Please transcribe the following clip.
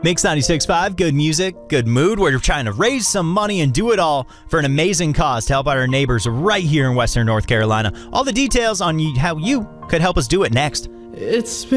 Mix 96.5, good music, good mood. We're trying to raise some money and do it all for an amazing cause to help out our neighbors right here in Western North Carolina. All the details on how you could help us do it next. It's